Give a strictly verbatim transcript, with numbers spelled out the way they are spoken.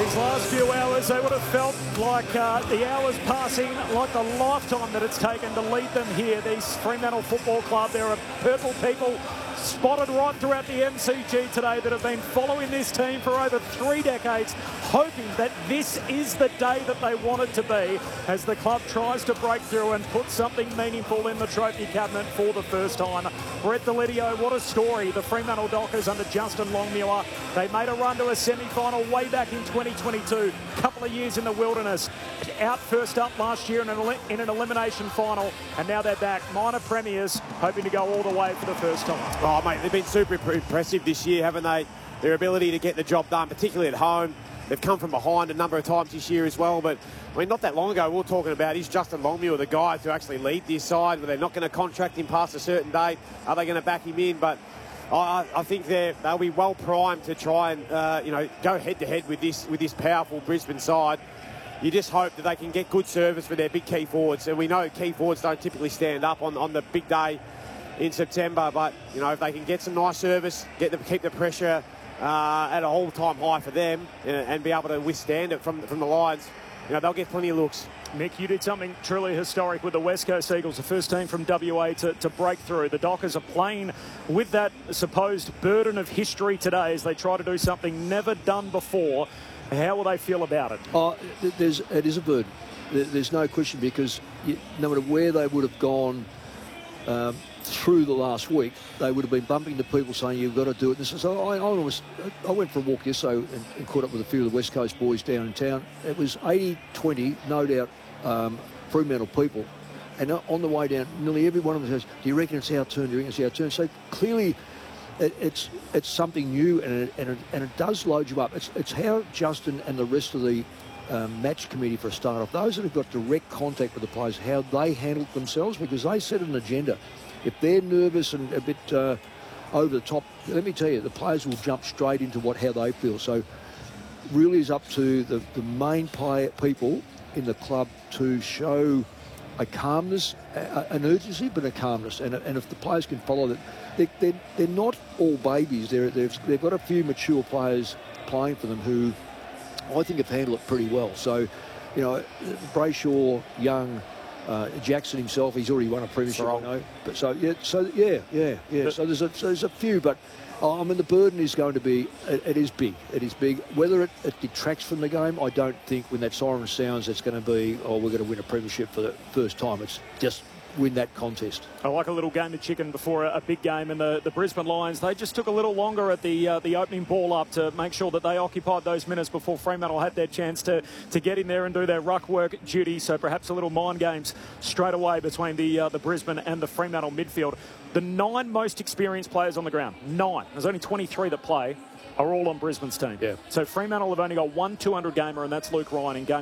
These last few hours, they would have felt like uh, the hours passing, like the lifetime that it's taken to lead them here. These Fremantle Football Club, there are purple people spotted right throughout the M C G today that have been following this team for over three decades, hoping that this is the day that they want it to be as the club tries to break through and put something meaningful in the trophy cabinet for the first time. Brett Delidio, what a story. The Fremantle Dockers under Justin Longmuir. They made a run to a semi-final way back in twenty twenty-two. Couple of years in the wilderness. Out first up last year in an, in an elimination final, and now they're back. Minor premiers, hoping to go all the way for the first time. Oh, mate, they've been super impressive this year, haven't they? Their ability to get the job done, particularly at home. They've come from behind a number of times this year as well, but I mean, not that long ago, we were talking about, is Justin Longmuir the guy to actually lead this side? They're not going to contract him past a certain date. Are they going to back him in? But I, I think they're, they'll be well primed to try and, uh, you know, go head-to-head with this, with this powerful Brisbane side. You just hope that they can get good service for their big key forwards. And we know key forwards don't typically stand up on, on the big day in September, but, you know, if they can get some nice service, get them, keep the pressure uh, at an all-time high for them and, and be able to withstand it from, from the Lions, you know, they'll get plenty of looks. Mick, you did something truly historic with the West Coast Eagles, the first team from W A to, to break through. The Dockers are playing with that supposed burden of history today as they try to do something never done before. How will they feel about it? Oh, there's, it is a burden. There's no question, because you, no matter where they would have gone um, through the last week, they would have been bumping into people saying, you've got to do it. And so I, I, was, I went for a walk yesterday and, and caught up with a few of the West Coast boys down in town. It was eighty twenty, no doubt, um, Fremantle people. And on the way down, nearly every one of them says, do you reckon it's our turn? Do you reckon it's our turn? So clearly, It, it's it's something new, and it, and, it, and it does load you up. It's, it's how Justin and the rest of the um, match committee, for a start off, those that have got direct contact with the players, how they handle themselves, because they set an agenda. If they're nervous and a bit uh, over the top, let me tell you, the players will jump straight into what how they feel. So really is up to the, the main player, people in the club to show a calmness, a, an urgency, but a calmness. And, and if the players can follow that, they're, they're, they're not all babies. They're, they've, they've got a few mature players playing for them who I think have handled it pretty well. So, you know, Brayshaw, Young, uh, Jackson himself, he's already won a premiership, I know. But so, yeah, so, yeah, yeah, yeah. So there's a, so there's a few, but I mean, the burden is going to be, it, it is big. It is big. Whether it, it detracts from the game, I don't think when that siren sounds, it's going to be, oh, we're going to win a premiership for the first time. It's just win that contest. I like a little game of chicken before a, a big game, and the, the Brisbane Lions, they just took a little longer at the uh, the opening ball up to make sure that they occupied those minutes before Fremantle had their chance to, to get in there and do their ruck work duty. So perhaps a little mind games straight away between the, uh, the Brisbane and the Fremantle midfield. The nine most experienced players on the ground, nine, there's only twenty-three that play, are all on Brisbane's team. Yeah. So Fremantle have only got one two hundred gamer, and that's Luke Ryan in game